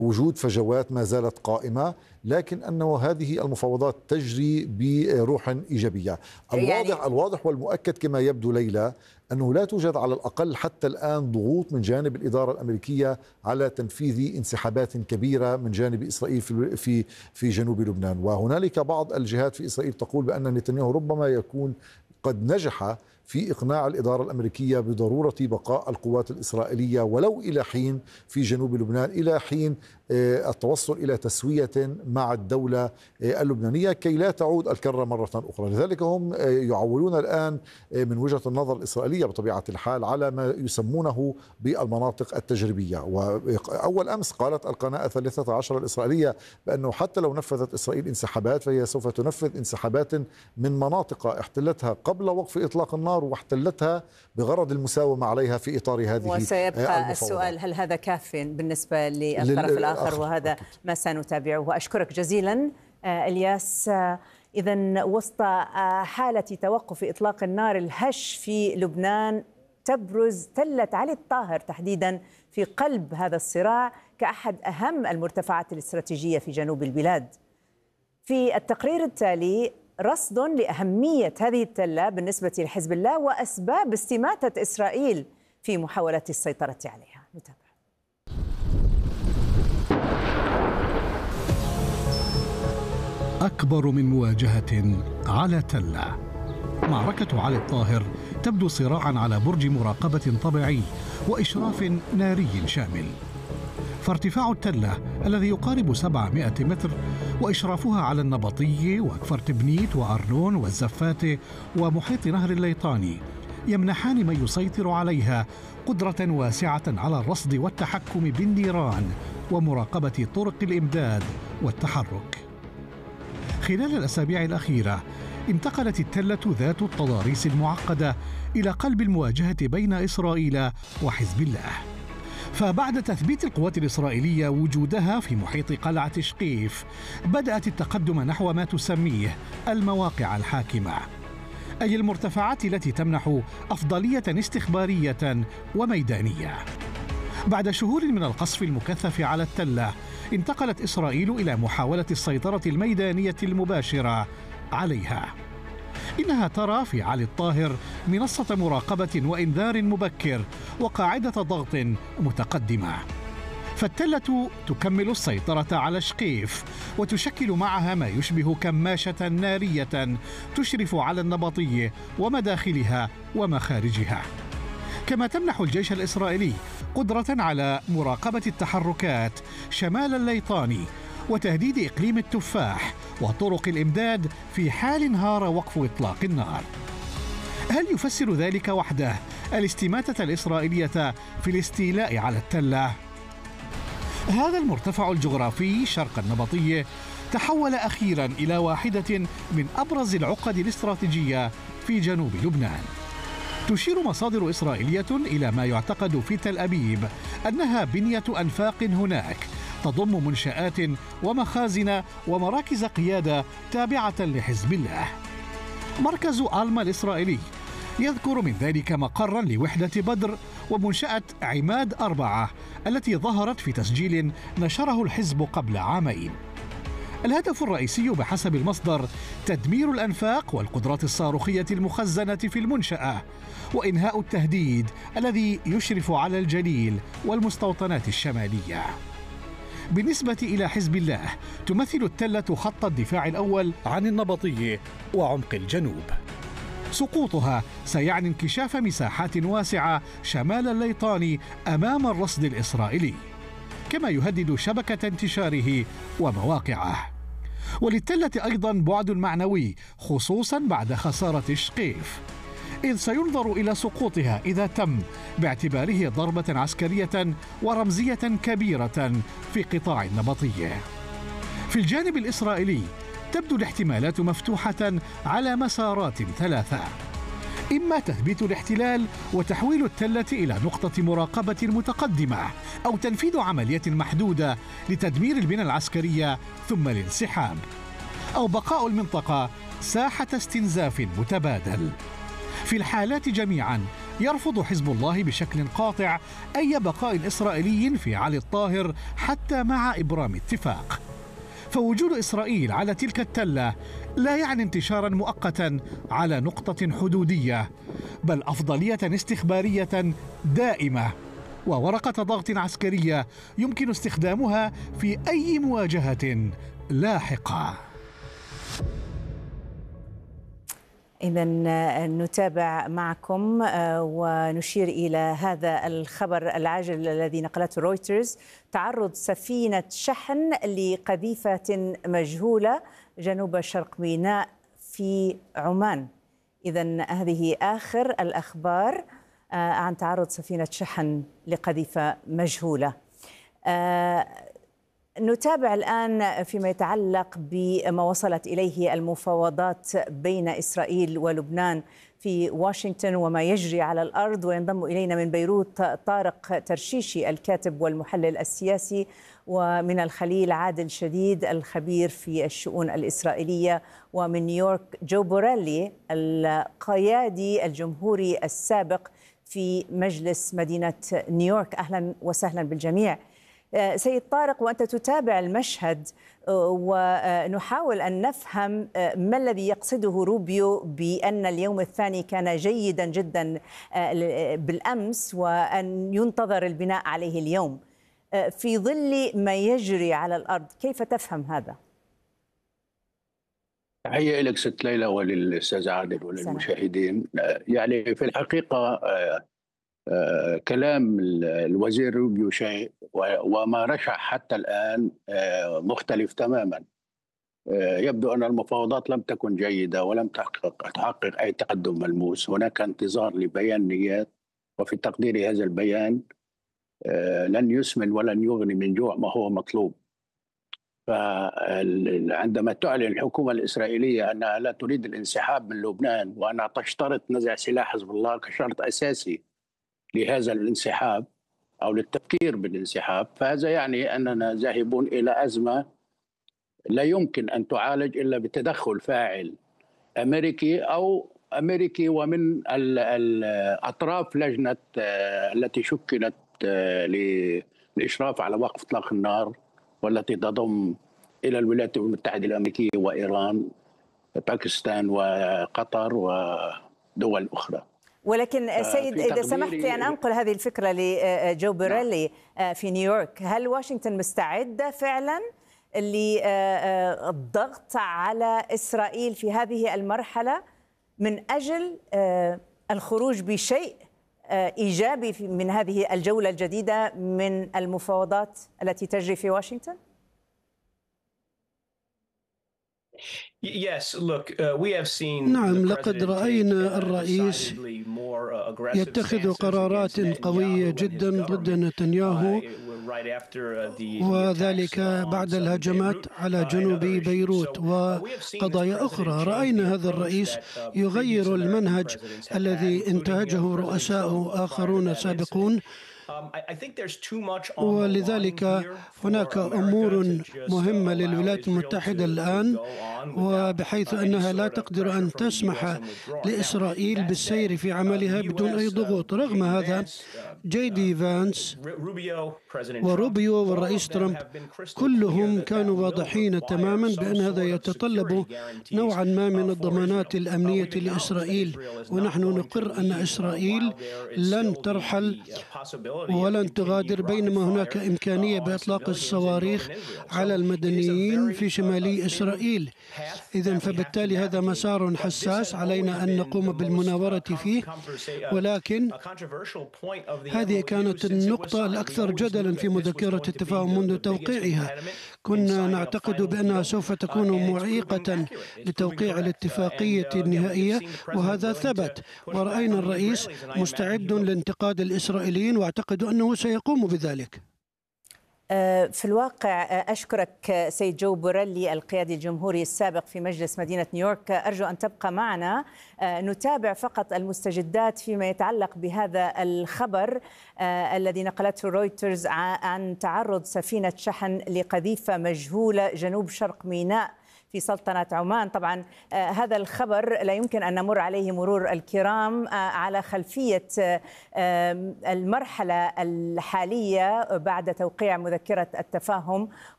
وجود فجوات ما زالت قائمة، لكن أنه هذه المفاوضات تجري بروح إيجابية. الواضح والمؤكد كما يبدو ليلى أنه لا توجد على الأقل حتى الآن ضغوط من جانب الإدارة الأمريكية على تنفيذ انسحابات كبيرة من جانب إسرائيل في جنوب لبنان. وهنالك بعض الجهات في إسرائيل تقول بأن نتنياهو ربما يكون قد نجح في إقناع الإدارة الأمريكية بضرورة بقاء القوات الإسرائيلية ولو إلى حين في جنوب لبنان، إلى حين التوصل إلى تسوية مع الدولة اللبنانية كي لا تعود الكرة مرة أخرى. لذلك هم يعولون الآن من وجهة النظر الإسرائيلية بطبيعة الحال على ما يسمونه بالمناطق التجريبية. وأول أمس قالت القناة 13 الإسرائيلية بأنه حتى لو نفذت إسرائيل انسحابات فهي سوف تنفذ انسحابات من مناطق احتلتها قبل وقف إطلاق النار واحتلتها بغرض المساومة عليها في إطار هذه وسيبقى السؤال هل هذا كاف بالنسبة للطرف الآخر؟ وهذا ما سنتابعه. وأشكرك جزيلا إلياس. إذن وسط حالة توقف إطلاق النار الهش في لبنان تبرز تلة علي الطاهر تحديدا في قلب هذا الصراع كأحد أهم المرتفعات الاستراتيجية في جنوب البلاد. في التقرير التالي رصد لأهمية هذه التلة بالنسبة لحزب الله وأسباب استماتة إسرائيل في محاولة السيطرة عليها. نتابع. أكبر من مواجهة على تلة. معركة علي الطاهر تبدو صراعا على برج مراقبة طبيعي وإشراف ناري شامل. فارتفاع التلة الذي يقارب 700 متر وإشرافها على النبطية وكفر تبنيت وأرنون والزفاتة ومحيط نهر الليطاني يمنحان من يسيطر عليها قدرة واسعة على الرصد والتحكم بالنيران ومراقبة طرق الإمداد والتحرك. خلال الأسابيع الأخيرة انتقلت التلة ذات التضاريس المعقدة إلى قلب المواجهة بين إسرائيل وحزب الله. فبعد تثبيت القوات الإسرائيلية وجودها في محيط قلعة شقيف بدأت التقدم نحو ما تسميه المواقع الحاكمة، أي المرتفعات التي تمنح أفضلية استخبارية وميدانية. بعد شهور من القصف المكثف على التلة انتقلت إسرائيل إلى محاولة السيطرة الميدانية المباشرة عليها. إنها ترى في علي الطاهر منصة مراقبة وإنذار مبكر وقاعدة ضغط متقدمة. فالتلة تكمل السيطرة على شقيف وتشكل معها ما يشبه كماشة نارية تشرف على النبطية ومداخلها ومخارجها، كما تمنح الجيش الإسرائيلي قدرة على مراقبة التحركات شمال الليطاني وتهديد إقليم التفاح وطرق الإمداد في حال انهار وقف إطلاق النار. هل يفسر ذلك وحده الاستماتة الإسرائيلية في الاستيلاء على التلة؟ هذا المرتفع الجغرافي شرق النبطية تحول أخيرا إلى واحدة من أبرز العقد الاستراتيجية في جنوب لبنان. تشير مصادر إسرائيلية إلى ما يعتقد في تل أبيب أنها بنية أنفاق هناك تضم منشآت ومخازن ومراكز قيادة تابعة لحزب الله. مركز آلما الإسرائيلي يذكر من ذلك مقرا لوحدة بدر ومنشأة عماد 4 التي ظهرت في تسجيل نشره الحزب قبل عامين. الهدف الرئيسي بحسب المصدر تدمير الأنفاق والقدرات الصاروخية المخزنة في المنشأة وإنهاء التهديد الذي يشرف على الجليل والمستوطنات الشمالية. بالنسبة إلى حزب الله تمثل التلة خط الدفاع الأول عن النبطية وعمق الجنوب. سقوطها سيعني انكشاف مساحات واسعة شمال الليطاني أمام الرصد الإسرائيلي، كما يهدد شبكة انتشاره ومواقعه. وللتلة أيضا بعد معنوي خصوصا بعد خسارة شقيف، إذ سينظر إلى سقوطها إذا تم باعتباره ضربة عسكرية ورمزية كبيرة في قطاع النبطية. في الجانب الإسرائيلي تبدو الاحتمالات مفتوحة على مسارات ثلاثة: إما تثبيت الاحتلال وتحويل التلة إلى نقطة مراقبة متقدمة، أو تنفيذ عملية محدودة لتدمير البنى العسكرية ثم الانسحاب، أو بقاء المنطقة ساحة استنزاف متبادل. في الحالات جميعا يرفض حزب الله بشكل قاطع أي بقاء إسرائيلي في علي الطاهر حتى مع إبرام اتفاق. فوجود إسرائيل على تلك التلة لا يعني انتشارا مؤقتا على نقطة حدودية، بل أفضلية استخبارية دائمة وورقة ضغط عسكرية يمكن استخدامها في أي مواجهة لاحقة. إذن نتابع معكم ونشير إلى هذا الخبر العاجل الذي نقلته رويترز: تعرض سفينة شحن لقذيفة مجهولة جنوب شرق ميناء في عمان. إذن هذه آخر الأخبار عن تعرض سفينة شحن لقذيفة مجهولة. نتابع الآن فيما يتعلق بما وصلت إليه المفاوضات بين إسرائيل ولبنان في واشنطن وما يجري على الأرض. وينضم إلينا من بيروت طارق ترشيشي الكاتب والمحلل السياسي، ومن الخليل عادل شديد الخبير في الشؤون الإسرائيلية، ومن نيويورك جو بوريلي القيادي الجمهوري السابق في مجلس مدينة نيويورك. أهلا وسهلا بالجميع. سيد طارق، وأنت تتابع المشهد ونحاول أن نفهم ما الذي يقصده روبيو بأن اليوم الثاني كان جيدا جدا بالأمس وأن ينتظر البناء عليه اليوم في ظل ما يجري على الأرض، كيف تفهم هذا؟ تحية لك ست ليلى وللأستاذ عادل وللمشاهدين. يعني في الحقيقة كلام الوزير روبيو شيء وما رشح حتى الآن مختلف تماما. يبدو أن المفاوضات لم تكن جيدة ولم تحقق أي تقدم ملموس. هناك انتظار لبيان نيات، وفي تقديري هذا البيان لن يسمن ولن يغني من جوع ما هو مطلوب. فعندما تعلن الحكومة الإسرائيلية أنها لا تريد الانسحاب من لبنان وأنها تشترط نزع سلاح حزب الله كشرط أساسي لهذا الانسحاب أو للتفكير بالانسحاب، فهذا يعني أننا ذاهبون إلى أزمة لا يمكن أن تعالج إلا بتدخل فاعل أمريكي ومن الأطراف لجنة التي شكلت للإشراف على وقف إطلاق النار، والتي تضم إلى الولايات المتحدة الأمريكية وإيران باكستان وقطر ودول أخرى. ولكن سيد، إذا سمحت لي أن أنقل هذه الفكرة لجو بوريلي في نيويورك، هل واشنطن مستعدة فعلا للضغط على إسرائيل في هذه المرحلة من أجل الخروج بشيء إيجابي من هذه الجولة الجديدة من المفاوضات التي تجري في واشنطن؟ نعم، لقد رأينا الرئيس يتخذ قرارات قوية جدا ضد نتنياهو، وذلك بعد الهجمات على جنوب بيروت وقضايا أخرى. رأينا هذا الرئيس يغير المنهج الذي انتهجه رؤساء آخرون سابقون، ولذلك هناك أمور مهمة للولايات المتحدة الآن، وبحيث أنها لا تقدر أن تسمح لإسرائيل بالسير في عملها بدون أي ضغوط. رغم هذا جي دي فانس وروبيو والرئيس ترامب كلهم كانوا واضحين تماما بأن هذا يتطلب نوعا ما من الضمانات الأمنية لإسرائيل، ونحن نقر أن إسرائيل لن ترحل ولن تغادر بينما هناك إمكانية بإطلاق الصواريخ على المدنيين في شمالي إسرائيل. إذن فبالتالي هذا مسار حساس علينا أن نقوم بالمناورة فيه، ولكن هذه كانت النقطة الأكثر جدلا في مذكرة التفاهم منذ توقيعها. كنا نعتقد بأنها سوف تكون معيقة لتوقيع الاتفاقية النهائية، وهذا ثبت، ورأينا الرئيس مستعد لانتقاد الإسرائيليين واعتقد أنه سيقوم بذلك. في الواقع أشكرك سيد جو بوريلي القيادي الجمهوري السابق في مجلس مدينة نيويورك. أرجو أن تبقى معنا نتابع فقط المستجدات فيما يتعلق بهذا الخبر الذي نقلته رويترز عن تعرض سفينة شحن لقذيفة مجهولة جنوب شرق ميناء في سلطنة عمان. طبعا هذا الخبر لا يمكن أن نمر عليه مرور الكرام على خلفية المرحلة الحالية بعد توقيع مذكرة التفاهم